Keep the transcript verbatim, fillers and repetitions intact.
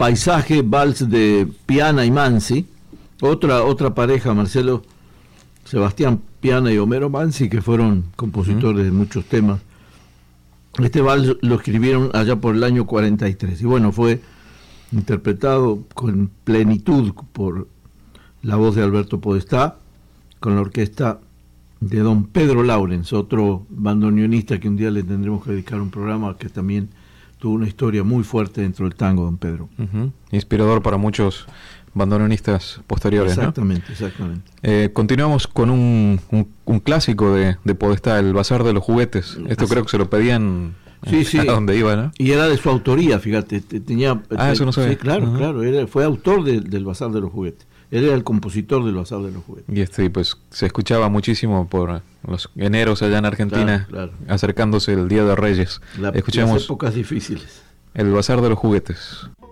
Paisaje, vals de Piana y Mansi, otra otra pareja, Marcelo, Sebastián Piana y Homero Mansi, que fueron compositores uh-huh. de muchos temas. Este vals lo escribieron allá por el año cuarenta y tres, y bueno, fue interpretado con plenitud por la voz de Alberto Podestá, con la orquesta de don Pedro Laurens, otro bandoneonista que un día le tendremos que dedicar un programa, que también tuvo una historia muy fuerte dentro del tango, don Pedro. Uh-huh. Inspirador para muchos bandoneonistas posteriores. Exactamente, ¿no? exactamente. Eh, continuamos con un, un, un clásico de, de Podestá, el Bazar de los Juguetes. Esto Así. Creo que se lo pedían sí, sí. a donde iba, ¿no? Y era de su autoría, fíjate. Tenía, ah, eso no sabía. Sí, claro, uh-huh. claro. Era, fue autor de, del Bazar de los Juguetes. Él era el compositor del Bazar de los Juguetes. Y este, pues, se escuchaba muchísimo por los eneros allá en Argentina, claro, claro. acercándose el Día de Reyes. La, Escuchamos las épocas difíciles. El Bazar de los Juguetes.